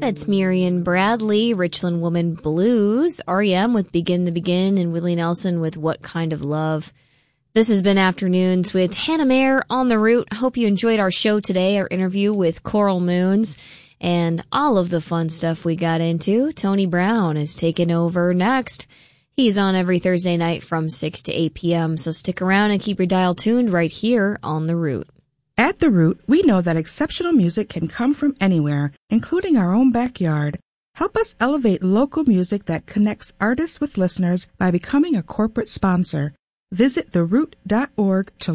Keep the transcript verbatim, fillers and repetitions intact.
It's Miriam Bradley, Richland Woman Blues, R E M with Begin the Begin, and Willie Nelson with What Kind of Love. This has been Afternoons with Hannah Mayer on the Route. Hope you enjoyed our show today, our interview with Coral Moons, and all of the fun stuff we got into. Tony Brown is taking over next. He's on every Thursday night from six to eight p.m., so stick around and keep your dial tuned right here on The Route. At The Root, we know that exceptional music can come from anywhere, including our own backyard. Help us elevate local music that connects artists with listeners by becoming a corporate sponsor. Visit the root dot org to